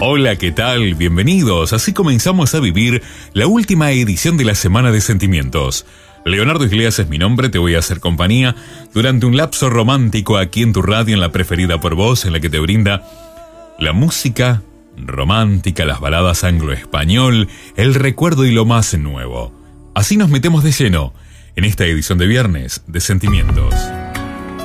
Hola, ¿qué tal? Bienvenidos. Así comenzamos a vivir la última edición de la Semana de Sentimientos. Leonardo Iglesias es mi nombre, te voy a hacer compañía durante un lapso romántico aquí en tu radio, en la preferida por vos, en la que te brinda la música romántica, las baladas anglo-español, el recuerdo y lo más nuevo. Así nos metemos de lleno en esta edición de viernes de Sentimientos.